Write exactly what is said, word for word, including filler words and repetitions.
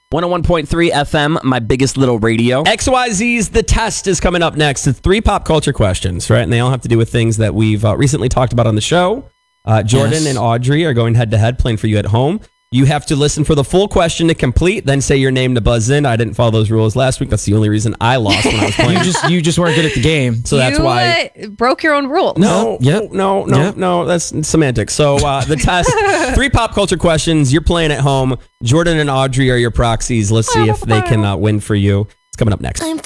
one oh one point three F M, my biggest little radio. X Y Z's The Test is coming up next. It's three pop culture questions, right? And they all have to do with things that we've uh, recently talked about on the show. Uh, Jordan Yes. and Audrey are going head to head, playing for you at home. You have to listen for the full question to complete, then say your name to buzz in. I didn't follow those rules last week. That's the only reason I lost when I was playing. You just you just weren't good at the game. So that's you, why. uh, broke your own rules. No, Yep. no, no, Yep. no. That's semantics. So uh, the test, three pop culture questions. You're playing at home. Jordan and Audrey are your proxies. Let's see if they can uh, win for you. It's coming up next. I'm